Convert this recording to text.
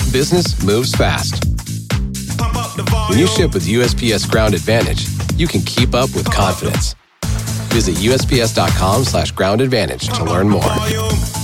business moves fast. When you ship with USPS Ground Advantage, you can keep up with confidence. Visit USPS.com/groundadvantage to learn more.